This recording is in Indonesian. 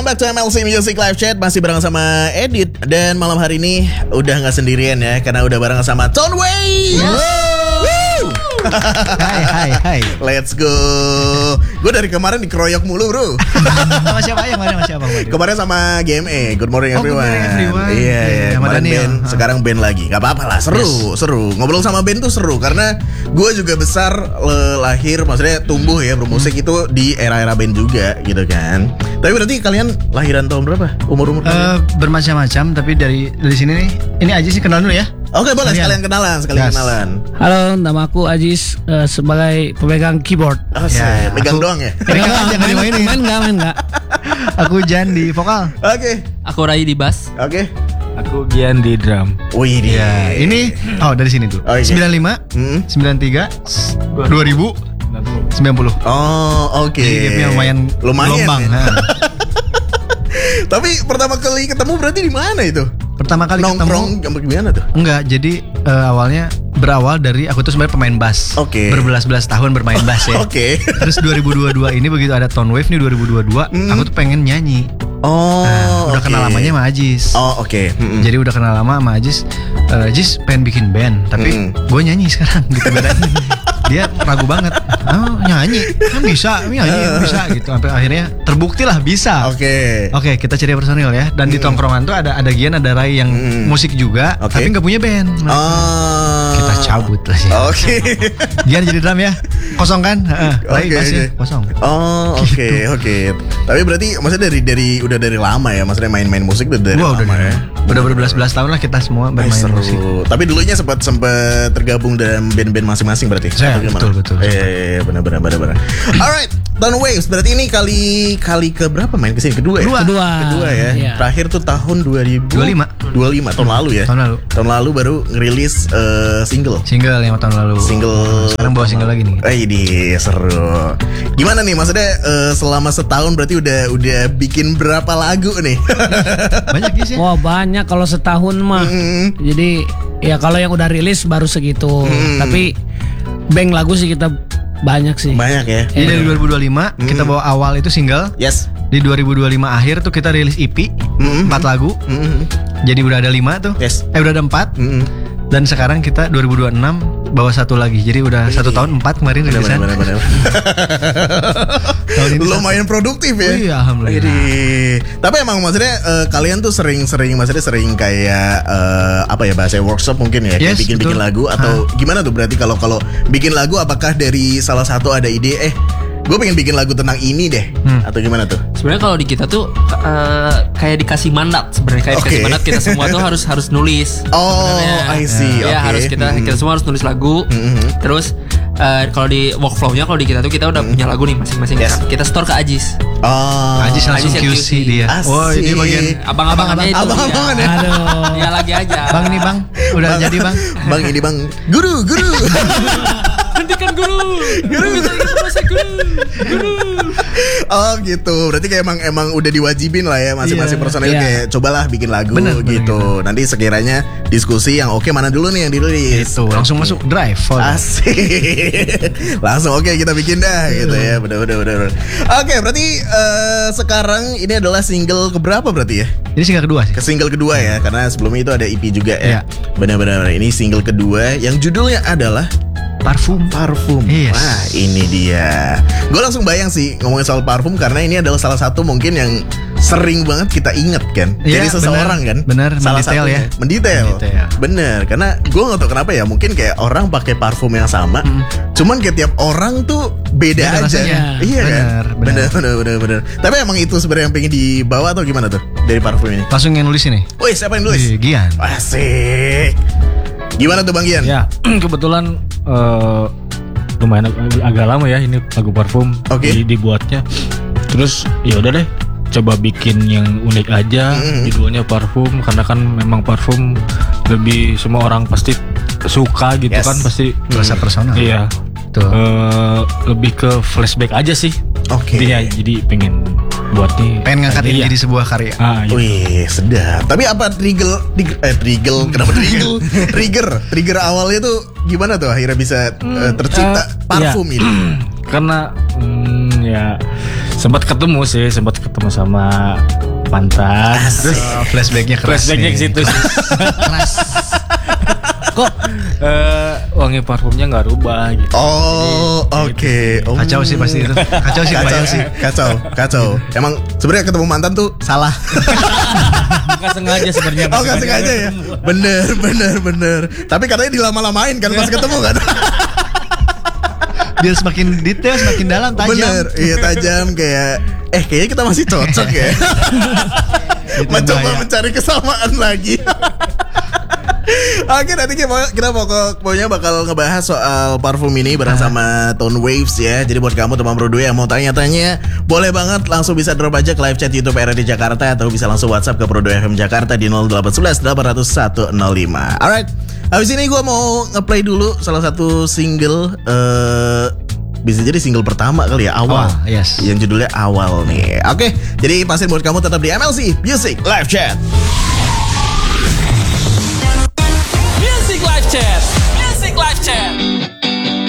Welcome back to MLC Music Live Chat. Masih bareng sama Edit. Dan malam hari ini udah gak sendirian ya, karena udah bareng sama Tonway. Hai. Let's go. Gue dari kemarin dikeroyok mulu bro. Sama siapa yang mana sama siapa? Kemarin sama GME, Good Morning Everyone. Good Morning Everyone. Iya. Sama Kemarin Daniel. band, sekarang band lagi. Gak apa-apa lah, seru. Ngobrol sama band tuh seru, karena gue juga besar lahir, maksudnya tumbuh ya bermusik itu di era-era band juga gitu kan. Tapi berarti kalian lahiran tahun berapa? Umur kalian? Bermacam-macam, tapi dari sini nih, ini aja sih kenal dulu ya. Oke, boleh sekalian kenalan. Halo, nama aku Ajis, sebagai pemegang keyboard. Ya, megang doang ya? Pegang aja nggak dimainin. Main nggak. Aku Jan di vokal. Oke. Aku Rai di bass. Oke. Aku Gian di drum. Wih, Ya, ini dari sini tuh. Oh, iya. 95, 93, 2000, 90. Oh, oke. Jadi gapnya lumayan gelombang. Ya. Tapi pertama kali ketemu berarti di mana itu? Pertama kali nongkrong ketemu gimana tuh? Enggak, jadi awalnya berawal dari aku tuh sebenarnya pemain bass. Oke. Berbelas-belas tahun bermain bass ya. Oke. Terus 2022 ini begitu ada Tone Wave nih 2022, aku tuh pengen nyanyi. Udah kenal lamanya sama Ajis. Oke. Jadi udah kenal lama sama Ajis. Ajis pengen bikin band, tapi gue nyanyi sekarang gitu bedanya. Dia ragu banget. Nyanyi kan bisa gitu. Sampai akhirnya terbukti lah bisa. Oke, kita cari personil ya. Dan di tongkrongan tuh ada Gian, ada Rai yang musik juga, tapi nggak punya band. Kita cabut lah sih. Oke. Gian jadi drum ya. Kosong kan? Rai bass ya kosong. Oke. Tapi berarti maksudnya dari lama ya, maksudnya main musik udah dari lama ya. Udah berbelas-belas tahun lah kita semua bermain musik. Tapi dulunya sempat tergabung dalam band-band masing-masing berarti. Betul. Iya, benar. Alright, Tone Waves berarti ini kali ke berapa main kesini? Kedua ya. Iya. Terakhir tuh tahun 2025 tahun lalu ya. Tahun lalu baru ngerilis single 5 tahun lalu. Sekarang bawa single lagi nih. Ini seru. Gimana nih maksudnya selama setahun berarti udah bikin berapa lagu nih? Banyak sih. Wah, banyak kalau setahun mah. Jadi ya kalau yang udah rilis baru segitu. Tapi bank lagu sih kita banyak sih. Banyak ya. Jadi dari 2025 kita bawa awal itu single. Yes. Di 2025 akhir tuh kita rilis EP 4 lagu. Jadi udah ada 5 tuh. Yes. Udah ada 4. Dan sekarang kita 2026 bawa 1 lagi. Jadi udah 1 tahun 4 kemarin rilisan. Bener. Lumayan produktif ya. Iya, alhamdulillah. Tapi emang maksudnya kalian tuh sering kayak apa ya bahasa workshop mungkin ya, kayak bikin lagu atau gimana tuh berarti kalau bikin lagu apakah dari salah satu ada ide gue pengen bikin lagu tentang ini deh atau gimana tuh? Sebenarnya kalau di kita tuh kayak dikasih mandat sebenarnya, kayak dikasih mandat kita semua tuh harus nulis. I see. Ya harus kita semua harus nulis lagu. Terus kalau di workflow-nya kalau di kita tuh kita udah punya lagu nih masing-masing. Yes. Kita store ke Ajis. Ajis langsung QC dia. Asik. Dia bagian abang-abangannya itu. Abang-abangan ya. Aduh. Ya lagi aja. Bang nih bang, udah jadi bang. Bang ini bang, guru. Hentikan guru. Minta informasi guru. Oh gitu. Berarti kayak emang udah diwajibin lah ya masing-masing personil kayak cobalah bikin lagu gitu. Nanti sekiranya diskusi yang oke mana dulu nih yang dirilis. Itu langsung masuk drive. Asik. Langsung oke kita bikin dah gitu ya. Bener. Oke, berarti sekarang ini adalah single keberapa berarti ya? Ini single kedua sih. Single kedua ya, karena sebelumnya itu ada EP juga ya. Benar-benar. Ini single kedua yang judulnya adalah Parfum. Yes. Wah, ini dia. Gue langsung bayang sih ngomongin soal parfum karena ini adalah salah satu mungkin yang sering banget kita inget kan. Jadi seseorang kan. Bener. Salah mendetail satunya. ya. Mendetail. Bener. Karena gue nggak tahu kenapa ya. Mungkin kayak orang pakai parfum yang sama. Cuman kayak tiap orang tuh beda aja. Rasanya. Iya kan. Bener. Tapi emang itu sebenarnya yang pengen dibawa atau gimana tuh dari parfum ini? Langsung yang nulis ini. Wih, siapa yang nulis? Gian. Asik. Gimana tuh Bang Gian? Ya, kebetulan lumayan agak lama ya ini lagu parfum dibuatnya. Terus ya udah deh, coba bikin yang unik aja. Judulnya parfum karena kan memang parfum lebih semua orang pasti suka gitu kan, pasti rasa personal. Iya. Lebih ke flashback aja sih. Iya, jadi pengen buat nih. Pengen ngangkat ini jadi sebuah karya. Gitu. Wih, sedap. Tapi apa kenapa trigger awalnya tuh gimana tuh akhirnya bisa tercipta parfum ini? Karena ya sempat ketemu sama mantan. Flashbacknya keras. Flashbacknya ke situ. Keras. Kok wangi parfumnya nggak rubah gitu. Oh, oke. Oh. Kacau sih pasti itu. Kacau. Emang sebenarnya ketemu mantan tuh salah. Nggak sengaja sebenarnya. Oh, nggak sengaja ya. Bener. Tapi katanya dilama-lamain kan pas ketemu kan. Biar semakin detail, semakin dalam, tajam. Bener, iya tajam kayak kayaknya kita masih cocok ya. Mencoba mencari kesamaan lagi. Oke, nanti kita pokoknya bakal ngebahas soal parfum ini bareng sama Tone Waves ya. Jadi buat kamu teman Bro 2 yang mau tanya-tanya, boleh banget langsung bisa drop aja ke live chat YouTube RRD Jakarta atau bisa langsung WhatsApp ke Bro 2 FM Jakarta di 0811 800 105. Alright, habis ini gue mau ngeplay dulu salah satu single bisa jadi single pertama kali ya, Awal. Yes. Yang judulnya Awal nih. Oke, jadi pastiin buat kamu tetap di MLC Music Live Chat.